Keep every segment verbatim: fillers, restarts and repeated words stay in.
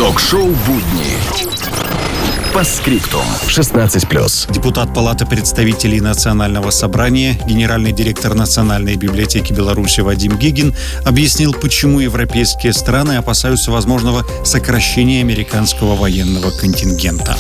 Ток-шоу «Будни». По скриптум. шестнадцать плюс. Депутат Палаты представителей Национального собрания, генеральный директор Национальной библиотеки Беларуси Вадим Гигин объяснил, почему европейские страны опасаются возможного сокращения американского военного контингента.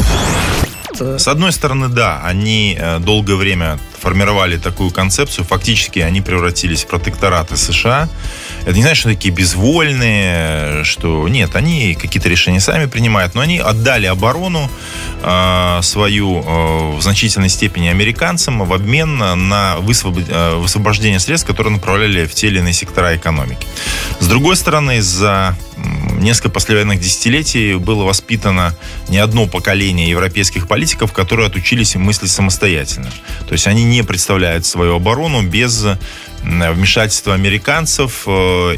С одной стороны, да, они долгое время формировали такую концепцию. Фактически они превратились в протектораты США. Это не значит, что такие безвольные, что нет, они какие-то решения сами принимают, но они отдали оборону э, свою э, в значительной степени американцам в обмен на высвоб... э, высвобождение средств, которые направляли в те или иные сектора экономики. С другой стороны, за несколько последовательных десятилетий было воспитано не одно поколение европейских политиков, которые отучились мыслить самостоятельно. То есть они не представляют свою оборону без вмешательства американцев.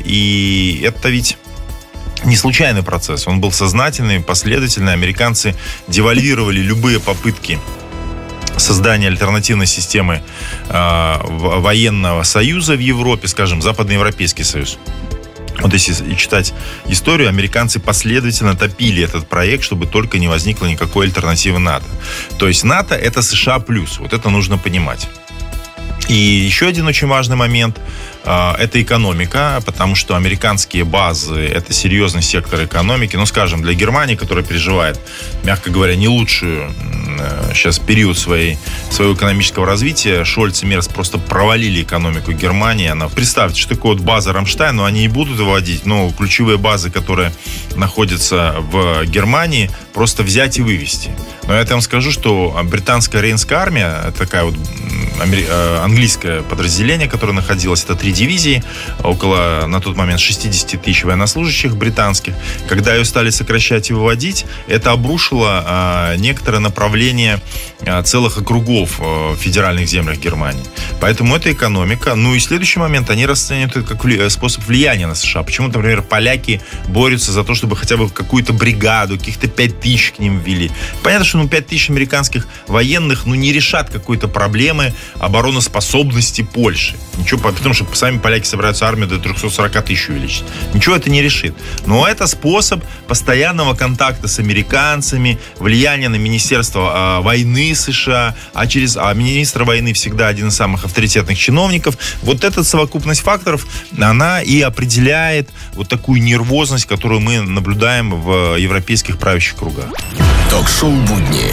И это ведь не случайный процесс. Он был сознательный, последовательный. Американцы девальвировали любые попытки создания альтернативной системы э, военного союза в Европе, скажем, Западноевропейский союз. Вот если читать историю, американцы последовательно топили этот проект, чтобы только не возникло никакой альтернативы НАТО. То есть НАТО — это США плюс. Вот это нужно понимать. И еще один очень важный момент – это экономика, потому что американские базы – это серьезный сектор экономики. Ну, скажем, для Германии, которая переживает, мягко говоря, не лучшую сейчас период своей, своего экономического развития, Шольц и Мерц просто провалили экономику Германии. Она, представьте, что такое вот база Рамштайн, но они и будут выводить, но ключевые базы, которые находятся в Германии, просто взять и вывести. Но я вам скажу, что британская Рейнская армия, такая вот английское подразделение, которое находилось, это три дивизии, около на тот момент шестьдесят тысяч военнослужащих британских. Когда ее стали сокращать и выводить, это обрушило а, некоторое направление а, целых округов а, в федеральных землях Германии. Поэтому это экономика. Ну и следующий момент, они расценивают это как вли... способ влияния на США. Почему, например, поляки борются за то, чтобы хотя бы какую-то бригаду, каких-то пять тысяч к ним ввели. Понятно, что ну, пять тысяч американских военных ну, не решат какой-то проблемы обороноспособности Польши. Ничего, потому что сами поляки собираются армию до триста сорок тысяч увеличить. Ничего это не решит. Но это способ постоянного контакта с американцами, влияния на Министерство э, войны США, а через а министр войны всегда один из самых авторитетных чиновников. Вот эта совокупность факторов, она и определяет вот такую нервозность, которую мы наблюдаем в европейских правящих кругах. Ток-шоу «Будни».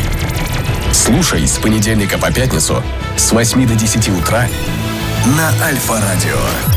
Слушай с понедельника по пятницу с восьми до десяти утра на Альфа-радио.